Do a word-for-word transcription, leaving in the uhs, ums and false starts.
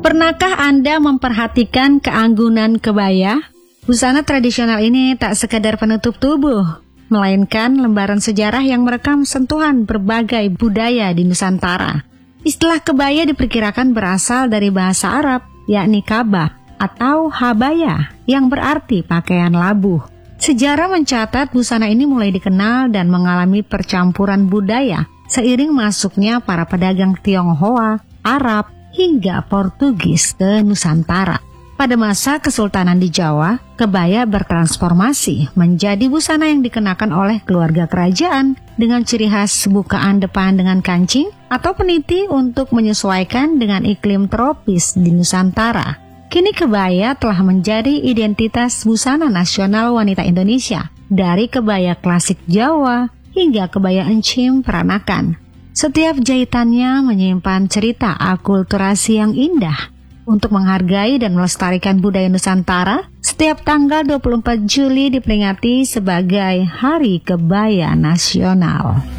Pernahkah Anda memperhatikan keanggunan kebaya? Busana tradisional ini tak sekadar penutup tubuh, melainkan lembaran sejarah yang merekam sentuhan berbagai budaya di Nusantara. Istilah kebaya diperkirakan berasal dari bahasa Arab, yakni kabah atau habaya, yang berarti pakaian labuh. Sejarah mencatat busana ini mulai dikenal dan mengalami percampuran budaya seiring masuknya para pedagang Tionghoa, Arab, hingga Portugis ke Nusantara. Pada masa Kesultanan di Jawa, kebaya bertransformasi menjadi busana yang dikenakan oleh keluarga kerajaan dengan ciri khas bukaan depan dengan kancing atau peniti untuk menyesuaikan dengan iklim tropis di Nusantara. Kini kebaya telah menjadi identitas busana nasional wanita Indonesia, dari kebaya klasik Jawa hingga kebaya encim peranakan. Setiap jahitannya menyimpan cerita akulturasi yang indah. Untuk menghargai dan melestarikan budaya Nusantara, setiap tanggal dua puluh empat Juli diperingati sebagai Hari Kebaya Nasional.